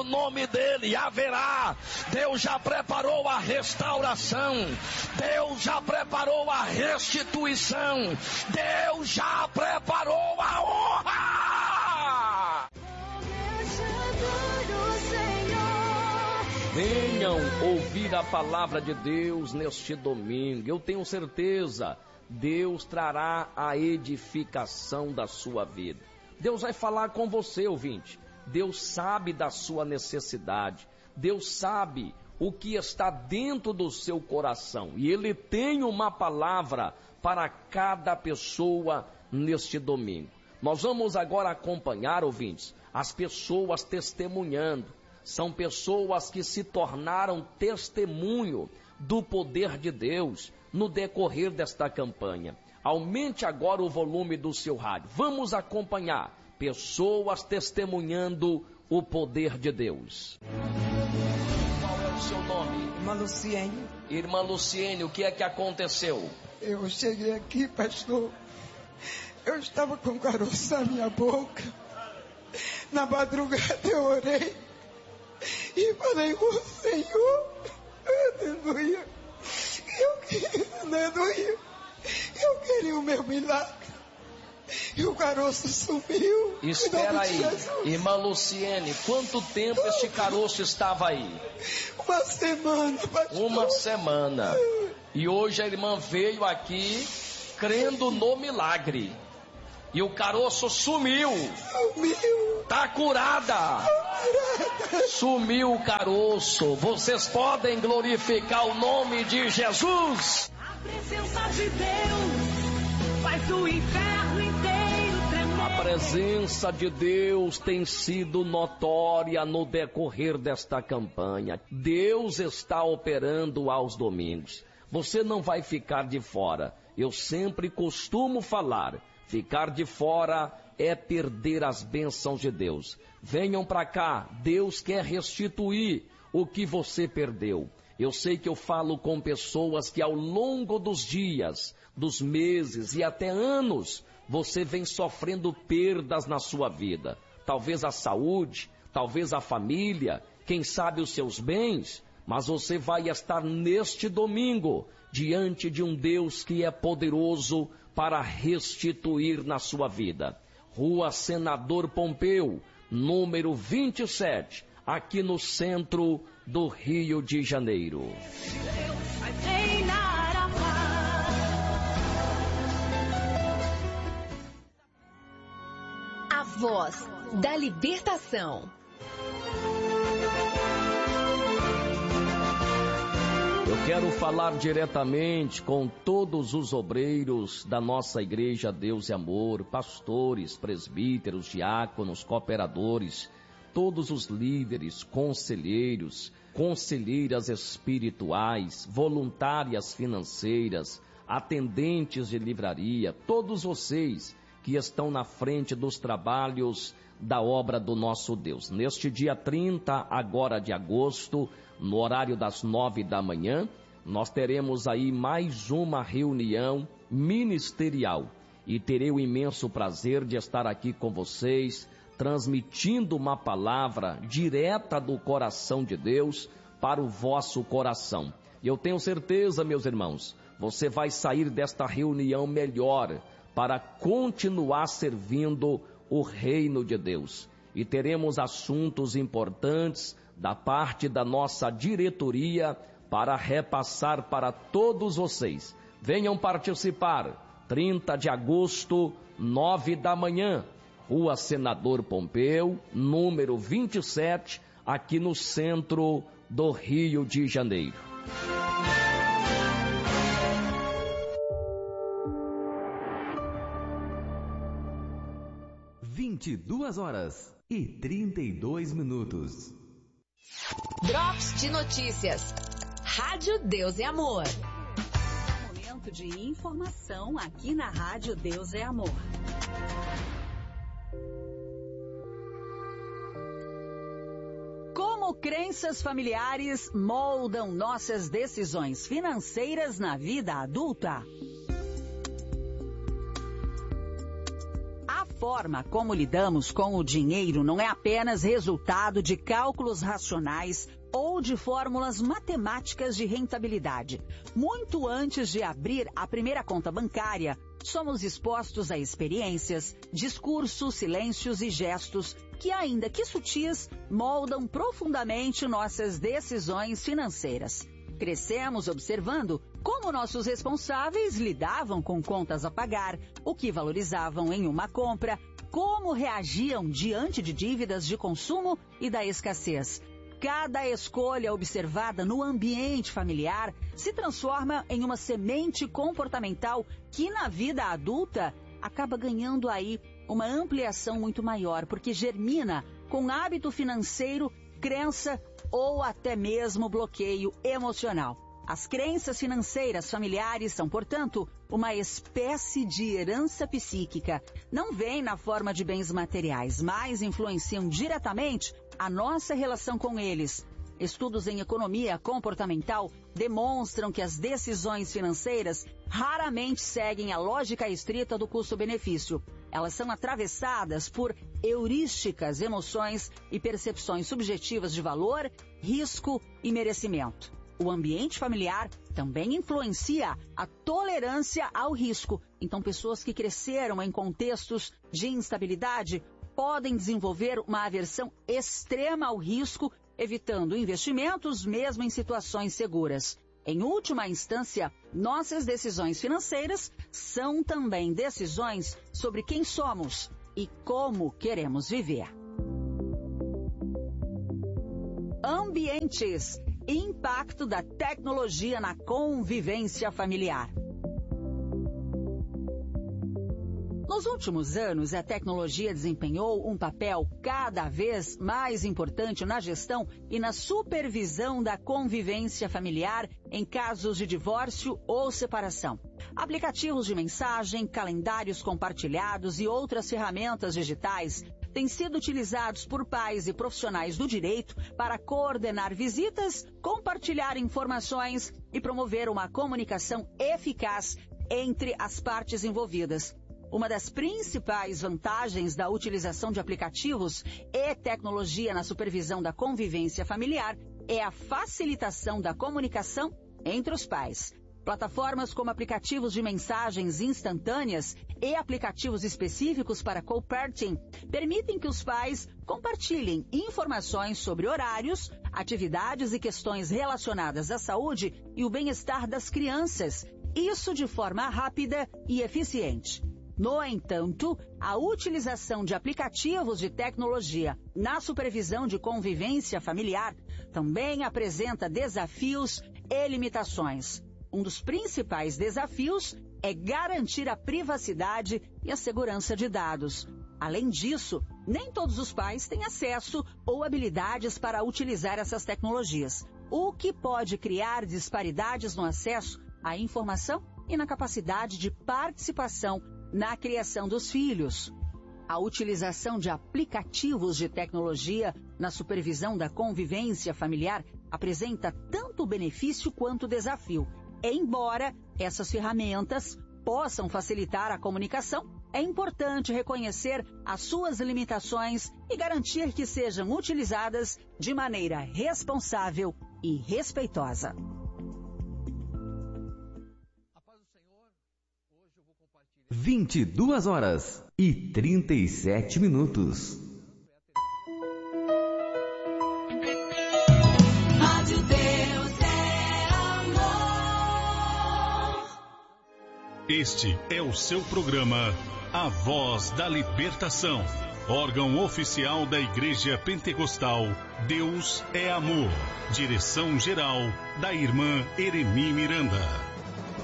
nome dele haverá. Deus já preparou a restauração, Deus já preparou a restituição, Deus já preparou a honra. Venham ouvir a palavra de Deus neste domingo. Eu tenho certeza, Deus trará a edificação da sua vida. Deus vai falar com você, ouvinte. Deus sabe da sua necessidade. Deus sabe o que está dentro do seu coração. E Ele tem uma palavra para cada pessoa neste domingo. Nós vamos agora acompanhar, ouvintes, as pessoas testemunhando. São pessoas que se tornaram testemunho do poder de Deus no decorrer desta campanha. Aumente agora o volume do seu rádio. Vamos acompanhar pessoas testemunhando o poder de Deus. Qual é o seu nome? Irmã Luciene. Irmã Luciene, o que é que aconteceu? Eu cheguei aqui, pastor. Eu estava com caroço na minha boca. Na madrugada eu orei e falei com o Senhor, aleluia, aleluia, eu queria o meu milagre, e o caroço sumiu. Espera aí, irmã Luciene, quanto tempo este caroço estava aí? Uma semana, pastor. Uma semana. E hoje a irmã veio aqui crendo no milagre. E o caroço sumiu. Tá curada. Sumiu o caroço. Vocês podem glorificar o nome de Jesus. A presença de Deus faz o inferno inteiro tremer. A presença de Deus tem sido notória no decorrer desta campanha. Deus está operando aos domingos. Você não vai ficar de fora. Eu sempre costumo falar. Ficar de fora é perder as bênçãos de Deus. Venham para cá, Deus quer restituir o que você perdeu. Eu sei que eu falo com pessoas que ao longo dos dias, dos meses e até anos, você vem sofrendo perdas na sua vida. Talvez a saúde, talvez a família, quem sabe os seus bens, mas você vai estar neste domingo diante de um Deus que é poderoso para restituir na sua vida. Rua Senador Pompeu, número 27, aqui no centro do Rio de Janeiro. Deus vai treinar a paz. A voz da libertação. Eu quero falar diretamente com todos os obreiros da nossa igreja Deus e Amor, pastores, presbíteros, diáconos, cooperadores, todos os líderes, conselheiros, conselheiras espirituais, voluntárias financeiras, atendentes de livraria, todos vocês que estão na frente dos trabalhos da obra do nosso Deus. Neste dia 30 agora de agosto, no horário das 9 da manhã, nós teremos aí mais uma reunião ministerial e terei o imenso prazer de estar aqui com vocês, transmitindo uma palavra direta do coração de Deus para o vosso coração. E eu tenho certeza, meus irmãos, você vai sair desta reunião melhor para continuar servindo o reino de Deus. E teremos assuntos importantes da parte da nossa diretoria para repassar para todos vocês. Venham participar, 30 de agosto, 9 da manhã, Rua Senador Pompeu, número 27, aqui no centro do Rio de Janeiro. 22h32. Drops de notícias. Rádio Deus e Amor. Momento de informação aqui na Rádio Deus é Amor. Como crenças familiares moldam nossas decisões financeiras na vida adulta? A forma como lidamos com o dinheiro não é apenas resultado de cálculos racionais ou de fórmulas matemáticas de rentabilidade. Muito antes de abrir a primeira conta bancária, somos expostos a experiências, discursos, silêncios e gestos que, ainda que sutis, moldam profundamente nossas decisões financeiras. Crescemos observando como nossos responsáveis lidavam com contas a pagar, o que valorizavam em uma compra, como reagiam diante de dívidas de consumo e da escassez. Cada escolha observada no ambiente familiar se transforma em uma semente comportamental que, na vida adulta, acaba ganhando aí uma ampliação muito maior, porque germina com hábito financeiro, crença ou até mesmo bloqueio emocional. As crenças financeiras familiares são, portanto, uma espécie de herança psíquica. Não vêm na forma de bens materiais, mas influenciam diretamente a nossa relação com eles. Estudos em economia comportamental demonstram que as decisões financeiras raramente seguem a lógica estrita do custo-benefício. Elas são atravessadas por heurísticas, emoções e percepções subjetivas de valor, risco e merecimento. O ambiente familiar também influencia a tolerância ao risco. Então, pessoas que cresceram em contextos de instabilidade podem desenvolver uma aversão extrema ao risco, evitando investimentos mesmo em situações seguras. Em última instância, nossas decisões financeiras são também decisões sobre quem somos e como queremos viver. Ambientes. Impacto da tecnologia na convivência familiar. Nos últimos anos, a tecnologia desempenhou um papel cada vez mais importante na gestão e na supervisão da convivência familiar em casos de divórcio ou separação. Aplicativos de mensagem, calendários compartilhados e outras ferramentas digitais têm sido utilizados por pais e profissionais do direito para coordenar visitas, compartilhar informações e promover uma comunicação eficaz entre as partes envolvidas. Uma das principais vantagens da utilização de aplicativos e tecnologia na supervisão da convivência familiar é a facilitação da comunicação entre os pais. Plataformas como aplicativos de mensagens instantâneas e aplicativos específicos para co-parenting permitem que os pais compartilhem informações sobre horários, atividades e questões relacionadas à saúde e o bem-estar das crianças, isso de forma rápida e eficiente. No entanto, a utilização de aplicativos de tecnologia na supervisão de convivência familiar também apresenta desafios e limitações. Um dos principais desafios é garantir a privacidade e a segurança de dados. Além disso, nem todos os pais têm acesso ou habilidades para utilizar essas tecnologias, o que pode criar disparidades no acesso à informação e na capacidade de participação na criação dos filhos. A utilização de aplicativos de tecnologia na supervisão da convivência familiar apresenta tanto benefício quanto desafio. Embora essas ferramentas possam facilitar a comunicação, é importante reconhecer as suas limitações e garantir que sejam utilizadas de maneira responsável e respeitosa. 22h37. Rádio Deus é amor. Este é o seu programa A Voz da Libertação, órgão oficial da Igreja Pentecostal Deus é Amor. Direção-geral da irmã Eremi Miranda.